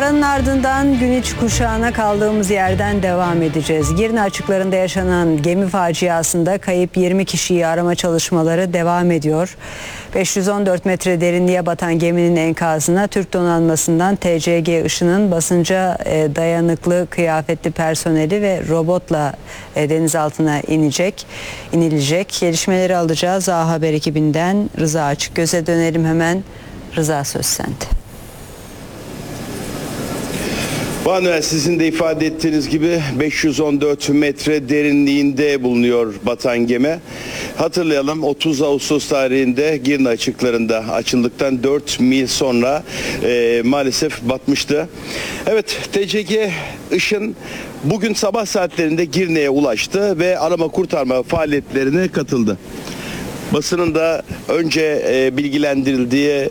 Aranın ardından gün iç kuşağına kaldığımız yerden devam edeceğiz. Girne açıklarında yaşanan gemi faciasında kayıp 20 kişiyi arama çalışmaları devam ediyor. 514 metre derinliğe batan geminin enkazına Türk donanmasından TCG Işın'ın basınca dayanıklı kıyafetli personeli ve robotla denizaltına inilecek. Gelişmeleri alacağız. A Haber ekibinden Rıza Açıkgöz'e dönelim hemen. Rıza, söz sende. Manuel, sizin de ifade ettiğiniz gibi 514 metre derinliğinde bulunuyor batan gemi. Hatırlayalım, 30 Ağustos tarihinde Girne açıklarında açıldıktan 4 mil sonra maalesef batmıştı. Evet, TCG Işın bugün sabah saatlerinde Girne'ye ulaştı ve arama kurtarma faaliyetlerine katıldı. Basının da önce bilgilendirildiği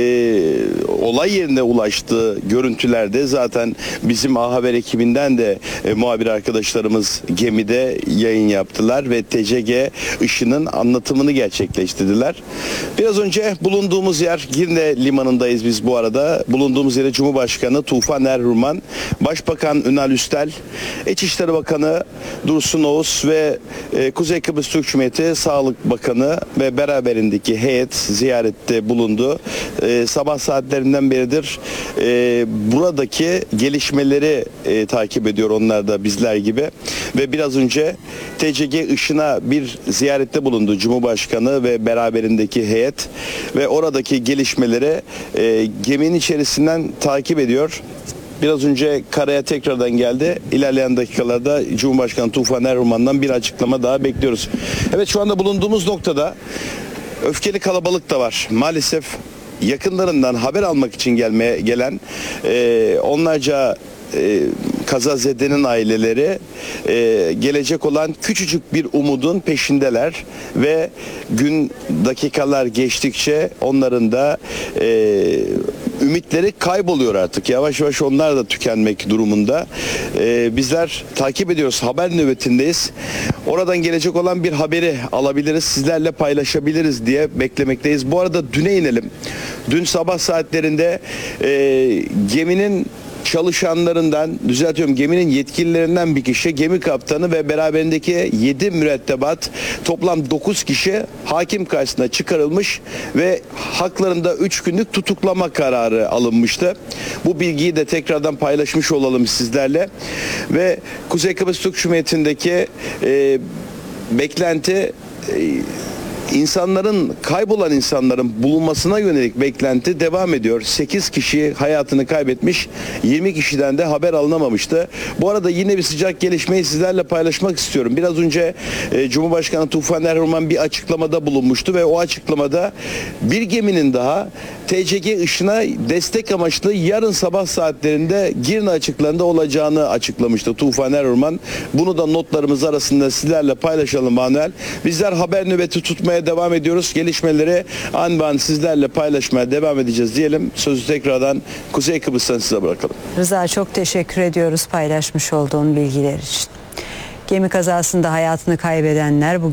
olay yerine ulaştığı görüntülerde zaten bizim A Haber ekibinden de muhabir arkadaşlarımız gemide yayın yaptılar ve TCG Işın'ın anlatımını gerçekleştirdiler. Biraz önce bulunduğumuz yer Girne limanındayız biz bu arada. Bulunduğumuz yere Cumhurbaşkanı Tufan Erhurman, Başbakan Ünal Üstel, İçişleri Bakanı Dursun Oğuz ve Kuzey Kıbrıs Türk Cumhuriyeti Sağlık Bakanı ve beraberindeki heyet ziyarette bulundu. Sabah saatlerinden beridir buradaki gelişmeleri takip ediyor onlar da bizler gibi ve biraz önce TCG Işın'a bir ziyarette bulundu Cumhurbaşkanı ve beraberindeki heyet ve oradaki gelişmeleri geminin içerisinden takip ediyor. Biraz önce karaya tekrardan geldi. İlerleyen dakikalarda Cumhurbaşkanı Tufan Erhurman'dan bir açıklama daha bekliyoruz. Evet, şu anda bulunduğumuz noktada öfkeli kalabalık da var. Maalesef yakınlarından haber almak için gelen onlarca kazazedenin aileleri gelecek olan küçücük bir umudun peşindeler ve gün dakikalar geçtikçe onların da ümitleri kayboluyor artık. Yavaş yavaş onlar da tükenmek durumunda. Bizler takip ediyoruz. Haber nöbetindeyiz. Oradan gelecek olan bir haberi alabiliriz. Sizlerle paylaşabiliriz diye beklemekteyiz. Bu arada düne inelim. Dün sabah saatlerinde geminin çalışanlarından, geminin yetkililerinden bir kişi, gemi kaptanı ve beraberindeki 7 mürettebat, toplam 9 kişi hakim karşısına çıkarılmış ve haklarında 3 günlük tutuklama kararı alınmıştı. Bu bilgiyi de tekrardan paylaşmış olalım sizlerle ve Kuzey Kıbrıs Türk Cumhuriyeti'ndeki beklenti, kaybolan insanların bulunmasına yönelik beklenti devam ediyor. 8 kişi hayatını kaybetmiş, 20 kişiden de haber alınamamıştı. Bu arada yine bir sıcak gelişmeyi sizlerle paylaşmak istiyorum. Biraz önce Cumhurbaşkanı Tufan Erhurman bir açıklamada bulunmuştu ve o açıklamada bir geminin daha TCG Işın'a destek amaçlı yarın sabah saatlerinde Girne açıklarında olacağını açıklamıştı Tufan Erhurman. Bunu da notlarımız arasında sizlerle paylaşalım Manuel. Bizler haber nöbeti tutmaya devam ediyoruz. Gelişmeleri an be an sizlerle paylaşmaya devam edeceğiz diyelim. Sözü tekrardan Kuzey Kıbrıs'tan size bırakalım. Rıza, çok teşekkür ediyoruz paylaşmış olduğun bilgiler için. Gemi kazasında hayatını kaybedenler